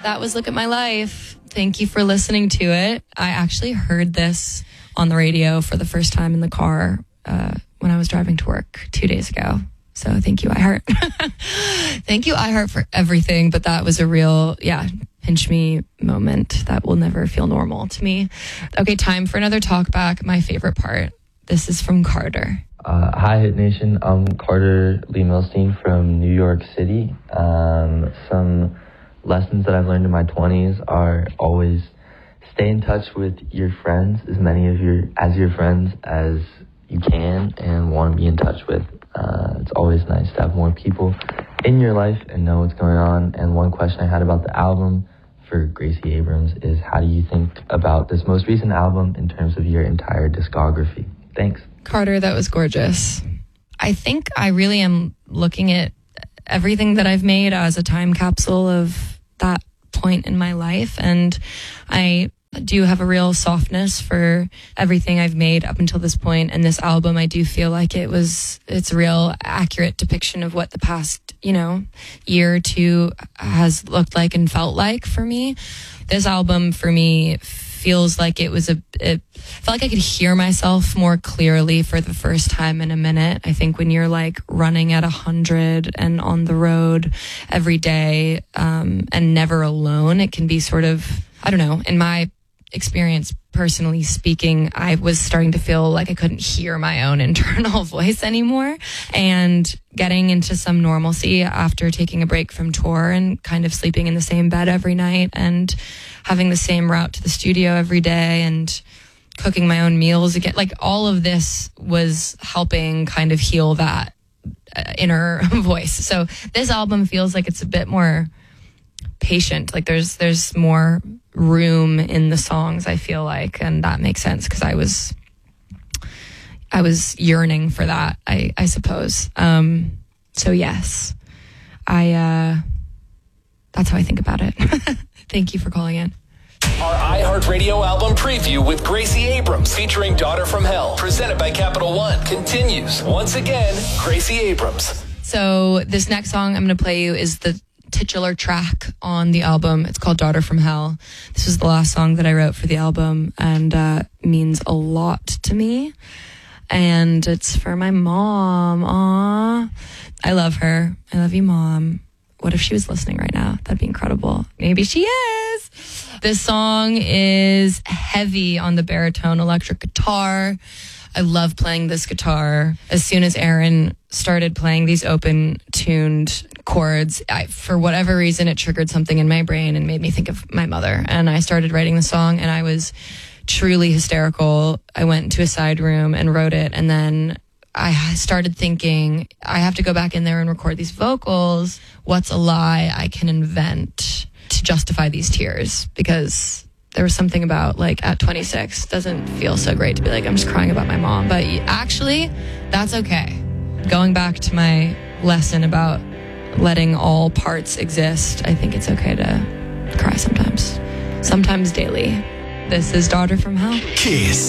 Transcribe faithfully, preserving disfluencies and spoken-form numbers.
That was Look at My Life. Thank you for listening to it. I actually heard this on the radio for the first time in the car uh, when I was driving to work two days ago. So thank you, iHeart. Thank you, iHeart, for everything. But that was a real, yeah, pinch me moment that will never feel normal to me. Okay, time for another talk back. My favorite part. This is from Carter. Uh, hi, Hit Nation. I'm Carter Lee Milstein from New York City. Um, some lessons that I've learned in my twenties are always stay in touch with your friends, as many of your as your friends as you can and want to be in touch with. Uh, it's always nice to have more people in your life and know what's going on. And one question I had about the album for Gracie Abrams is, how do you think about this most recent album in terms of your entire discography? Thanks. Carter, that was gorgeous. I think I really am looking at everything that I've made as a time capsule of that point in my life. And I do have a real softness for everything I've made up until this point. And this album, I do feel like it was, it's a real accurate depiction of what the past, you know, year or two has looked like and felt like for me. This album for me feels like it was a, it felt like I could hear myself more clearly for the first time in a minute. I think when you're like running at a hundred and on the road every day, um, and never alone, it can be sort of, I don't know, in my experience, personally speaking, I was starting to feel like I couldn't hear my own internal voice anymore. And getting into some normalcy after taking a break from tour and kind of sleeping in the same bed every night and having the same route to the studio every day and cooking my own meals again. Like, all of this was helping kind of heal that uh, inner voice. So this album feels like it's a bit more patient. Like there's there's more room in the songs, I feel like, and that makes sense because I was I was yearning for that, I, I suppose. Um, so yes, I uh, that's how I think about it. Thank you for calling in. Our iHeartRadio album preview with Gracie Abrams featuring Daughter from Hell, presented by Capital One, continues. Once again, Gracie Abrams. So this next song I'm going to play you is the titular track on the album. It's called Daughter from Hell. This was the last song that I wrote for the album and uh, means a lot to me. And it's for my mom. Aw. I love her. I love you, Mom. What if she was listening right now? That'd be incredible. Maybe she is. This song is heavy on the baritone electric guitar. I love playing this guitar. As soon as Aaron started playing these open-tuned chords, I, for whatever reason, it triggered something in my brain and made me think of my mother. And I started writing the song, and I was truly hysterical. I went into a side room and wrote it, and then I started thinking, I have to go back in there and record these vocals. What's a lie I can invent to justify these tears? Because there was something about, like, at twenty-six, doesn't feel so great to be like, I'm just crying about my mom. But actually, that's okay. Going back to my lesson about letting all parts exist, I think it's okay to cry sometimes. Sometimes daily. This is Daughter from Hell. Kiss.